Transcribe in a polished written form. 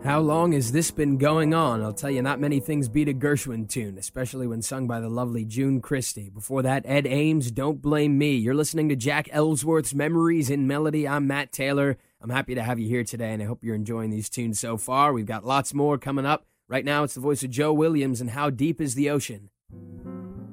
How long has this been going on? I'll tell you, not many things beat a Gershwin tune, especially when sung by the lovely June Christie. Before that, Ed Ames, Don't Blame Me. You're listening to Jack Ellsworth's Memories in Melody. I'm Matt Taylor. I'm happy to have you here today, and I hope you're enjoying these tunes so far. We've got lots more coming up. Right now, it's the voice of Joe Williams and How Deep is the Ocean.